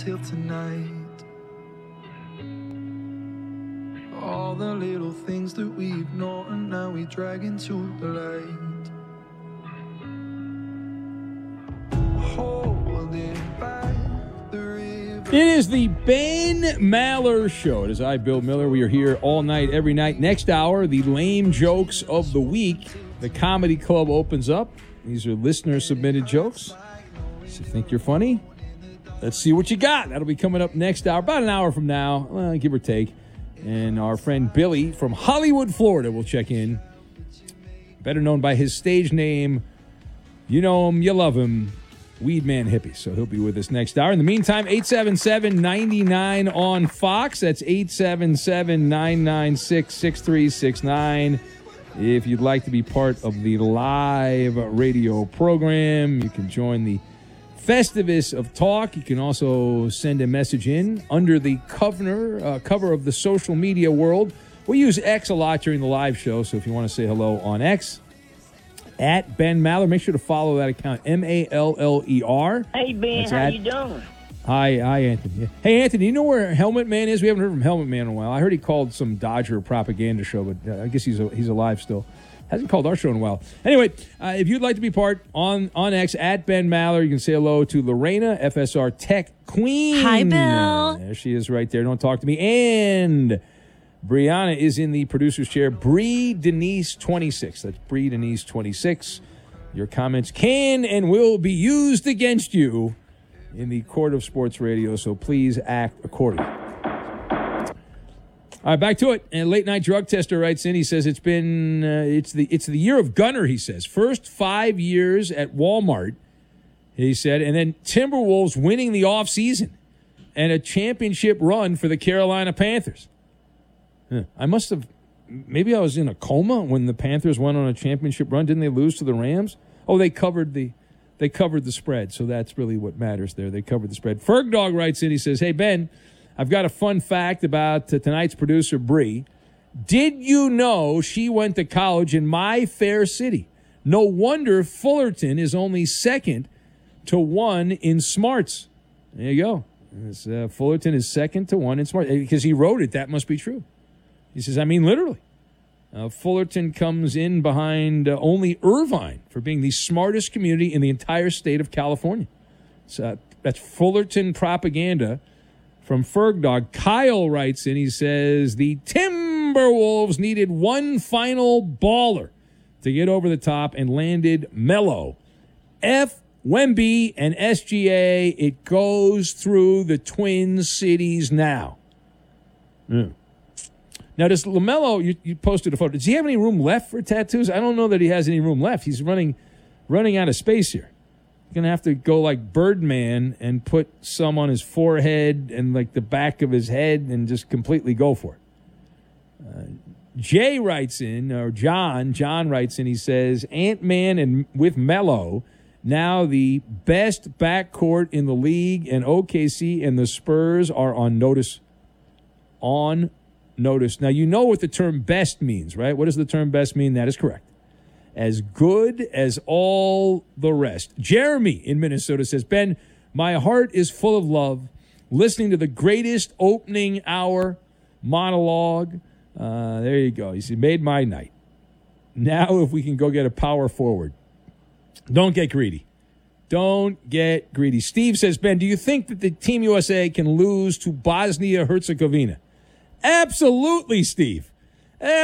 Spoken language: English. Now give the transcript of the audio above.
till tonight. All the little things that we ignore and now we drag into the light. Holding back the river. It is the Ben Maller Show. It is I, Bill Miller. We are here all night, every night. Next hour, the lame jokes of the week. The Comedy Club opens up. These are listener-submitted jokes. So you think you're funny? Let's see what you got. That'll be coming up next hour, about an hour from now, give or take. And our friend Billy from Hollywood, Florida will check in. Better known by his stage name. You know him, you love him. Weedman Hippie. So he'll be with us next hour. In the meantime, 877-99 on Fox. That's 877-996-6369. If you'd like to be part of the live radio program, you can join the Festivus of Talk. You can also send a message in under the cover of the social media world. We use X a lot during the live show, so if you want to say hello on X, at Ben Maller, make sure to follow that account, Maller. Hey, Ben, how you doing? Hi, Anthony. Hey, Anthony, you know where Helmet Man is? We haven't heard from Helmet Man in a while. I heard he called some Dodger propaganda show, but I guess he's alive still. Hasn't called our show in a while. Anyway, if you'd like to be part on X, at Ben Maller, you can say hello to Lorena, FSR Tech Queen. Hi, Bill. There she is right there. Don't talk to me. And Brianna is in the producer's chair. Bree Denise 26. That's Bree Denise 26. Your comments can and will be used against you in the court of sports radio, so please act accordingly. All right, back to it. And Late Night Drug Tester writes in. He says it's the year of Gunner, he says. First 5 years at Walmart, he said, and then Timberwolves winning the offseason and a championship run for the Carolina Panthers. Maybe I was in a coma when the Panthers went on a championship run. Didn't they lose to the Rams? Oh, they covered the spread, so that's really what matters there. They covered the spread. Fergdog writes in. He says, hey, Ben, I've got a fun fact about tonight's producer, Bree. Did you know she went to college in my fair city? No wonder Fullerton is only second to one in smarts. There you go. Fullerton is second to one in smarts. Because he wrote it, that must be true. He says, I mean, literally. Fullerton comes in behind only Irvine for being the smartest community in the entire state of California. So that's Fullerton propaganda from Fergdog. Kyle writes in, he says, the Timberwolves needed one final baller to get over the top and landed Melo. F. Wemby and SGA, it goes through the Twin Cities now. Now, does LaMelo, you posted a photo, does he have any room left for tattoos? I don't know that he has any room left. He's running out of space here. Going to have to go like Birdman and put some on his forehead and like the back of his head and just completely go for it. Jay writes in, or John writes in, he says, Ant-Man and with Melo, now the best backcourt in the league, and OKC and the Spurs are on notice. On notice. Now, you know what the term best means, right? What does the term best mean? That is correct. As good as all the rest. Jeremy in Minnesota says, Ben, my heart is full of love. Listening to the greatest opening hour monologue. There you go. He said, made my night. Now if we can go get a power forward. Don't get greedy. Don't get greedy. Steve says, Ben, do you think that the Team USA can lose to Bosnia-Herzegovina? Absolutely, Steve.